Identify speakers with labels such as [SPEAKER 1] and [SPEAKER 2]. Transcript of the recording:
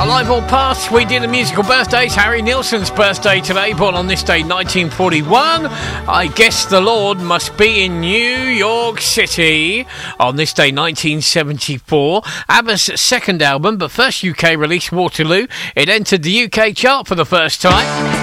[SPEAKER 1] Alive or Past, we did the musical birthdays. Harry Nilsson's birthday today, born on this day 1941. I Guess the Lord Must Be in New York City on this day 1974. ABBA's second album, but first UK release, Waterloo. It entered the UK chart for the first time.